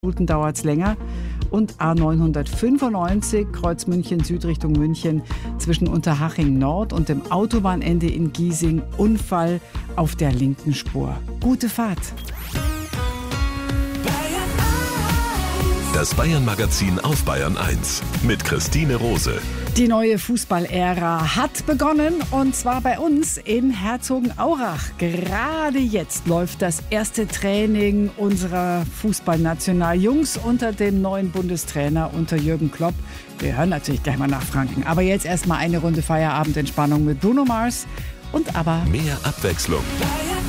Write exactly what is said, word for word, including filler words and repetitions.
Minuten dauert es länger. Und A neunhundertfünfundneunzig, Kreuz München Süd Richtung München, zwischen Unterhaching Nord und dem Autobahnende in Giesing, Unfall auf der linken Spur. Gute Fahrt. Das Bayern-Magazin auf Bayern eins mit Christine Rose. Die neue Fußballära hat begonnen, und zwar bei uns in Herzogenaurach. Gerade jetzt läuft das erste Training unserer Fußballnationaljungs unter dem neuen Bundestrainer, unter Jürgen Klopp. Wir hören natürlich gleich mal nach Franken. Aber jetzt erstmal eine Runde Feierabendentspannung mit Bruno Mars und aber mehr Abwechslung.